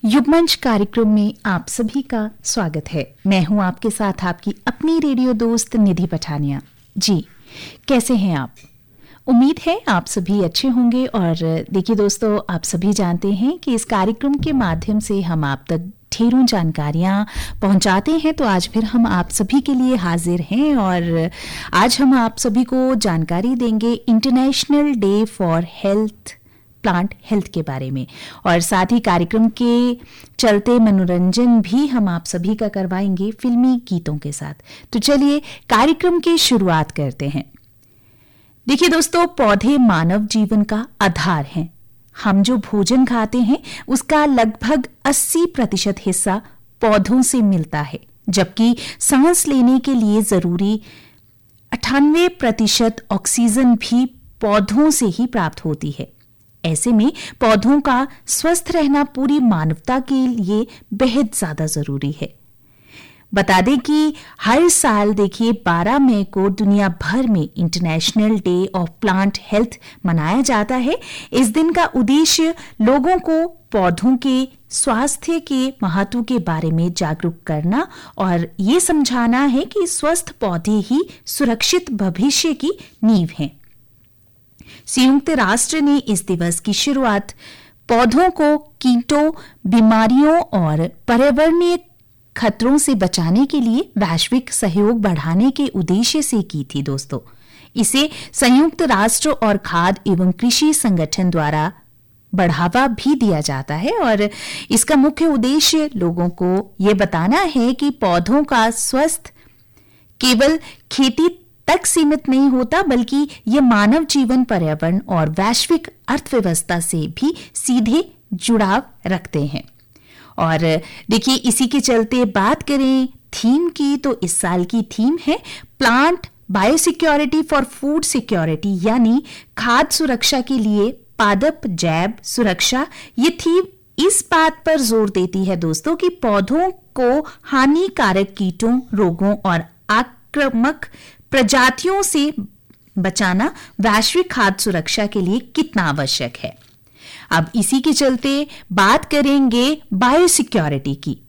युगमंच कार्यक्रम में आप सभी का स्वागत है। मैं हूं आपके साथ आपकी अपनी रेडियो दोस्त निधि पठानिया। जी, कैसे हैं आप? उम्मीद है आप सभी अच्छे होंगे। और देखिए दोस्तों, आप सभी जानते हैं कि इस कार्यक्रम के माध्यम से हम आप तक ढेरों जानकारियां पहुंचाते हैं। तो आज फिर हम आप सभी के लिए हाजिर हैं और आज हम आप सभी को जानकारी देंगे international day for health, plant health के बारे में। और साथ ही कार्यक्रम के चलते मनोरंजन भी हम आप सभी का करवाएंगे फिल्मी गीतों के साथ। तो चलिए कार्यक्रम की शुरुआत करते हैं। देखिए दोस्तों, पौधे मानव जीवन का आधार हैं। हम जो भोजन खाते हैं उसका लगभग 80% हिस्सा पौधों से मिलता है, जबकि सांस लेने के लिए जरूरी 98% ऑक्सीजन भी पौधों से ही प्राप्त होती है। ऐसे में पौधों का स्वस्थ रहना पूरी मानवता के लिए बेहद ज्यादा जरूरी है। बता दें कि हर साल देखिए 12 मई को दुनिया भर में international day of plant health मनाया जाता है। इस दिन का उद्देश्य लोगों को पौधों के स्वास्थ्य के महत्व के बारे में जागरूक करना और ये समझाना है कि स्वस्थ पौधे ही सुरक्षित भविष्य की नींव हैं। संयुक्त राष्ट्र ने इस दिवस की शुरुआत पौधों को कीटों, बीमारियों और पर्यावरणीय खतरों से बचाने के लिए वैश्विक सहयोग बढ़ाने के उद्देश्य से की थी दोस्तों। इसे संयुक्त राष्ट्र और खाद्य एवं कृषि संगठन द्वारा बढ़ावा भी दिया जाता है और इसका मुख्य उद्देश्य लोगों को यह बताना है कि पौधों का स्वास्थ्य केवल खेती तक सीमित नहीं होता, बल्कि ये मानव जीवन, पर्यावरण और वैश्विक अर्थव्यवस्था से भी सीधे जुड़ाव रखते हैं। और देखिए, इसी के चलते बात करें थीम की, तो इस साल की थीम है plant biosecurity for food security, यानी खाद्य सुरक्षा के लिए पादप जैव सुरक्षा। ये थीम इस बात पर जोर देती है दोस्तों कि पौधों को हानिकारक कीटों, रोगों और आक्रामक प्रजातियों से बचाना वैश्विक खाद्य सुरक्षा के लिए कितना आवश्यक है। अब इसी के चलते बात करेंगे बायोसिक्योरिटी की।